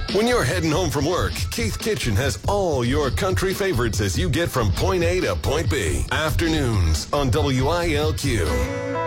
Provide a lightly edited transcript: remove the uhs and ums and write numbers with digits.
When you're heading home from work, Keith Kitchen has all your country favorites as you get from point A to point B. Afternoons on WILQ.